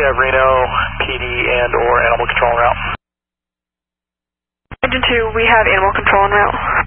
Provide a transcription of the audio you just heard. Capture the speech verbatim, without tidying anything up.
have Reno, P D, and or animal control en route. Engine two, we have animal control en route.